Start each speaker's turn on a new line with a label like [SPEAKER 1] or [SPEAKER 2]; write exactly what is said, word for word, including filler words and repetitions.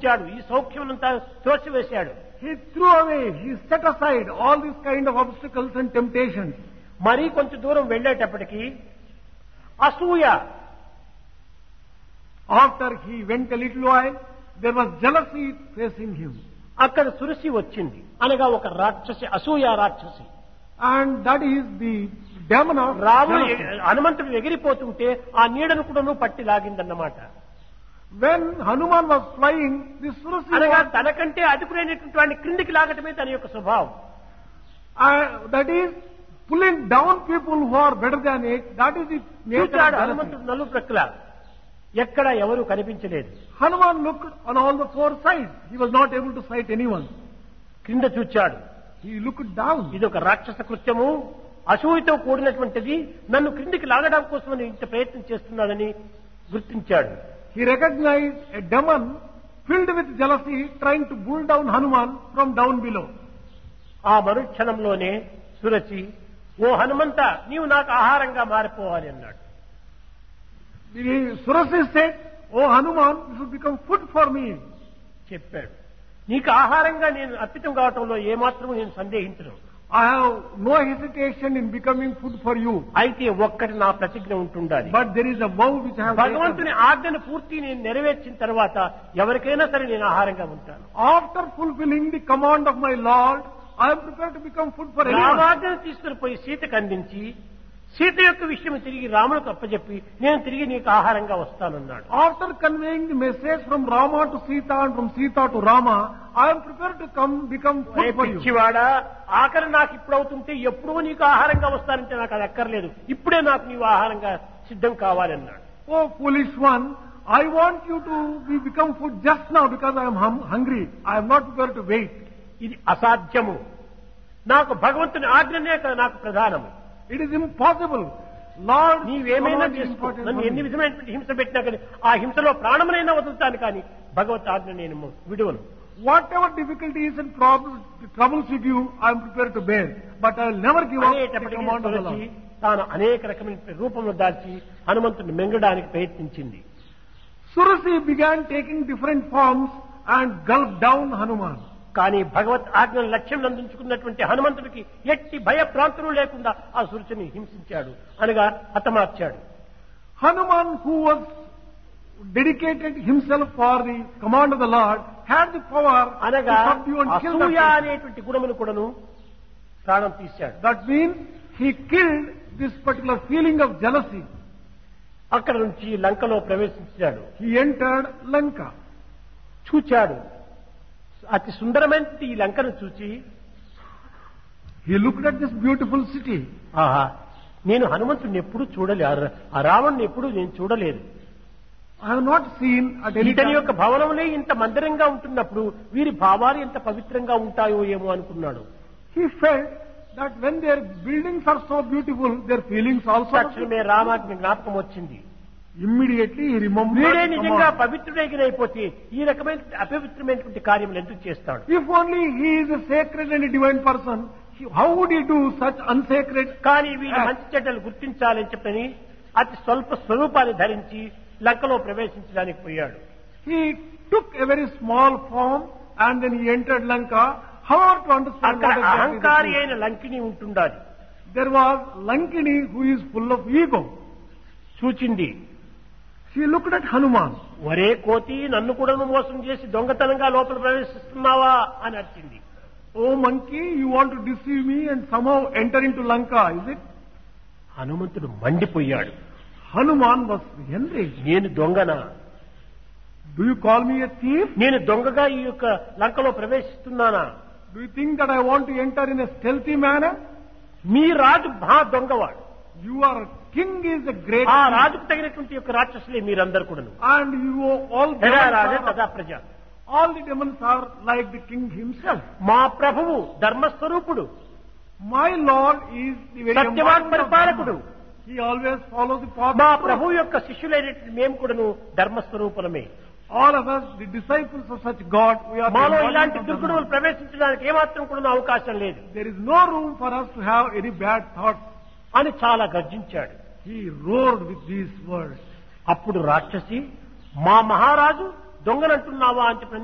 [SPEAKER 1] విడిచాడు, ఈ సౌఖ్యం అంతా త్రోసివేశాడు.
[SPEAKER 2] He threw away, he set aside all these kind of obstacles and temptations.
[SPEAKER 1] మరీ కొంచెం దూరం వెళ్ళేటప్పటికి అసూయ,
[SPEAKER 2] After he went a little while, there was jealousy facing him.
[SPEAKER 1] అక్కడ సురసి వచ్చింది, అనగా ఒక రాక్షసి, అసూయ రాక్షసి.
[SPEAKER 2] And that is the demon of
[SPEAKER 1] రాముడు
[SPEAKER 2] jealousy.
[SPEAKER 1] హనుమంతుడు ఎగిరిపోతుంటే ఆ నీడను కూడా పట్టి లాగిందన్నమాట.
[SPEAKER 2] When Hanuman was flying, this Surasi
[SPEAKER 1] అనగా
[SPEAKER 2] was,
[SPEAKER 1] తనకంటే అదుపులేనటువంటి వాడిని క్రిందికి లాగటమే తన యొక్క స్వభావం.
[SPEAKER 2] uh, that is pulling down people who are better than it. That is the nature of
[SPEAKER 1] చూచాడు
[SPEAKER 2] jealousy.
[SPEAKER 1] హనుమంతుడు నలు ప్రక్కల, ఎక్కడ ఎవరు కనిపించలేదు.
[SPEAKER 2] Hanuman looked on all the four sides. He was not able to sight anyone.
[SPEAKER 1] క్రింద చూచాడు,
[SPEAKER 2] He looked down.
[SPEAKER 1] ఇది ఒక రాక్షస కృత్యము, అసూయతో కూడినటువంటిది, నన్ను క్రిందికి లాగడం కోసం ఇంత ప్రయత్నం చేస్తున్నాడని గుర్తించాడు.
[SPEAKER 2] He recognized a demon filled with jealousy trying to pull down Hanuman from down below.
[SPEAKER 1] ఆ మరుక్షణంలోనే సురచి, ఓ హనుమంత, నీవు నాకు ఆహారంగా మారిపోవాలి అన్నాడు.
[SPEAKER 2] The Surasi said, "Oh Hanuman, this will become food for me."
[SPEAKER 1] చెప్పాడు, నీకు ఆహారంగా నేను అర్పితం కావటంలో ఏమాత్రం నేను సందేహించను.
[SPEAKER 2] I have no hesitation in becoming food for you.
[SPEAKER 1] అయితే ఒక్కటి నా ప్రతిజ్ఞ ఉంటుండాలి.
[SPEAKER 2] But there is a vow which I have
[SPEAKER 1] భగవంతుని
[SPEAKER 2] taken.
[SPEAKER 1] ఆజ్ఞను పూర్తి నేను నెరవేర్చిన తర్వాత ఎవరికైనా సరే నేను ఆహారంగా ఉంటాను.
[SPEAKER 2] After fulfilling the command of my Lord, I am prepared to become food for anyone.
[SPEAKER 1] రామాజ్ఞను తీసుకుని పోయి సీతకు అందించి, సీత యొక్క విషయం తిరిగి రాములకు అప్పచెప్పి నేను తిరిగి నీకు ఆహారంగా వస్తానన్నాడు.
[SPEAKER 2] After conveying the message from Rama to Sita and from Sita to Rama, I am prepared to come become
[SPEAKER 1] A
[SPEAKER 2] food for you.
[SPEAKER 1] పిచ్చివాడా, ఆఖరి నాకు ఇప్పుడు అవుతుంటే ఎప్పుడూ నీకు ఆహారంగా వస్తానంటే నాకు అది అక్కర్లేదు, ఇప్పుడే నాకు నీవు ఆహారంగా సిద్ధం కావాలన్నాడు.
[SPEAKER 2] Oh foolish one, I want you to be become food just now because I am hum- hungry. I am not prepared to wait.
[SPEAKER 1] ఇది అసాధ్యము, నాకు భగవంతుని ఆజ్ఞనే కదా నాకు ప్రధానము.
[SPEAKER 2] It is impossible. Lord,
[SPEAKER 1] నీవేమైనా
[SPEAKER 2] command is
[SPEAKER 1] చేసుకో,
[SPEAKER 2] important
[SPEAKER 1] నన్ను
[SPEAKER 2] for
[SPEAKER 1] ఎన్ని
[SPEAKER 2] me.
[SPEAKER 1] విధమైనటువంటి హింస పెట్టినా కానీ ఆ హింసలో ప్రాణమునైనా వదులుతాను కానీ భగవత్ ఆజ్ఞ నేను విడువను.
[SPEAKER 2] Whatever difficulties and problems, troubles with you, I am prepared to bear. But I will never give up the
[SPEAKER 1] అనేటప్పటికీ
[SPEAKER 2] command of the
[SPEAKER 1] Tulasi
[SPEAKER 2] Lord.
[SPEAKER 1] తాను అనేక రకమైన రూపంలో దాల్చి హనుమంతుని మెంగడానికి ప్రయత్నించింది.
[SPEAKER 2] Surasi began taking different forms and gulped down Hanuman.
[SPEAKER 1] కానీ భగవత్ ఆజ్ఞను లక్ష్యం అందించుకున్నటువంటి హనుమంతుడికి ఎట్టి భయభ్రాంతులు లేకుండా ఆ సురుచిని హింసించాడు, అనగా హతమార్చాడు.
[SPEAKER 2] Hanuman, who was dedicated himself for the command of the Lord, had the power to
[SPEAKER 1] అనగా
[SPEAKER 2] subdue and kill that
[SPEAKER 1] అసూయ
[SPEAKER 2] person.
[SPEAKER 1] అనేటువంటి గుణమును కూడాను ప్రాణం తీశాడు.
[SPEAKER 2] That means he killed this particular feeling of jealousy.
[SPEAKER 1] అక్కడ నుంచి లంకలో ప్రవేశించాడు.
[SPEAKER 2] He entered Lanka.
[SPEAKER 1] చూచాడు, అతి సుందరమైన ఈ లంకను చూచి,
[SPEAKER 2] He looked at this beautiful city.
[SPEAKER 1] ఆహా, నేను హనుమంతుడిని ఎప్పుడు చూడలే, ఆ రా- ఆ రావణ్ణి ఎప్పుడు నేను చూడలేదు.
[SPEAKER 2] I have not seen at any
[SPEAKER 1] ఇతని యొక్క
[SPEAKER 2] time.
[SPEAKER 1] భవనములే ఇంత మందిరంగా ఉంటున్నప్పుడు వీరి భావాలు ఎంత పవిత్రంగా ఉంటాయో ఏమో అనుకున్నాడు.
[SPEAKER 2] He felt that when their buildings are so beautiful, their feelings also.
[SPEAKER 1] తక్షణమే రామాజ్ఞ జ్ఞాపకం వచ్చింది.
[SPEAKER 2] Immediately he remembered.
[SPEAKER 1] వీడే
[SPEAKER 2] the
[SPEAKER 1] నిజంగా
[SPEAKER 2] command.
[SPEAKER 1] పవిత్రుడైపోతే ఈ రకమైన అపవిత్రమైనటువంటి కార్యములు ఎందుకు చేస్తాడు?
[SPEAKER 2] If only he is a sacred and a divine person, he- how would he do such unsacred?
[SPEAKER 1] కానీ వీరి
[SPEAKER 2] acts?
[SPEAKER 1] మంచి చెడ్డలు గుర్తించాలని చెప్పని అతి స్వల్ప స్వరూపాన్ని ధరించి లంకలో ప్రవేశించడానికి పోయాడు.
[SPEAKER 2] He took a very small form and then he entered Lanka. However, to understand
[SPEAKER 1] అక్కడ
[SPEAKER 2] what exactly
[SPEAKER 1] అహంకారి
[SPEAKER 2] that is.
[SPEAKER 1] అయిన లంకిని ఉంటుండాలి.
[SPEAKER 2] There was Lankini who is full of ego.
[SPEAKER 1] చూచింది,
[SPEAKER 2] She looked at Hanuman.
[SPEAKER 1] ఒరే కోతి, నన్ను కూడా నువ్వు మోసం చేసి దొంగతనంగా లోపల ప్రవేశిస్తున్నావా అని అరిచింది.
[SPEAKER 2] Oh monkey, you want to deceive me and somehow enter into Lanka, is it?
[SPEAKER 1] హనుమంతుడు మండిపోయాడు.
[SPEAKER 2] Hanuman was enraged.
[SPEAKER 1] నేను దొంగనా?
[SPEAKER 2] Do you call me a thief?
[SPEAKER 1] నేను దొంగగా ఈ యొక్క లంకలో ప్రవేశిస్తున్నానా?
[SPEAKER 2] Do you think that I want to enter in a stealthy manner?
[SPEAKER 1] మీ రాజు మహా దొంగవాడు.
[SPEAKER 2] Your king is a great
[SPEAKER 1] ఆ
[SPEAKER 2] king.
[SPEAKER 1] రాజుకు తగినటువంటి యొక్క రాక్షసులే మీరందరూ కూడాను.
[SPEAKER 2] And you all
[SPEAKER 1] యదా
[SPEAKER 2] demons
[SPEAKER 1] రాజా
[SPEAKER 2] are-
[SPEAKER 1] తదా ప్రజ.
[SPEAKER 2] all the demons are like the king himself.
[SPEAKER 1] మా ప్రభువు ధర్మస్వరూపుడు,
[SPEAKER 2] My Lord is the very
[SPEAKER 1] Satyavan
[SPEAKER 2] embodiment of
[SPEAKER 1] పరిపాలకుడు.
[SPEAKER 2] Dharma. He always follows the path
[SPEAKER 1] మా
[SPEAKER 2] of truth.
[SPEAKER 1] ప్రభు యొక్క శిష్యులైనటువంటి మేము కూడాను ధర్మస్వరూపులమే.
[SPEAKER 2] All of us, the disciples of such God, we are the
[SPEAKER 1] మాలో
[SPEAKER 2] embodiment
[SPEAKER 1] ఇలాంటి
[SPEAKER 2] of
[SPEAKER 1] దుర్గుణములు
[SPEAKER 2] Dharma.
[SPEAKER 1] ప్రవేశించడానికి ఏమాత్రం కూడా అవకాశం లేదు
[SPEAKER 2] There is no room for us to have any bad thoughts.
[SPEAKER 1] అని చాలా గర్జించాడు.
[SPEAKER 2] He roared with these words.
[SPEAKER 1] అప్పుడు రాక్షసి, మా మహారాజు దొంగనంటున్నావా అని చెప్పి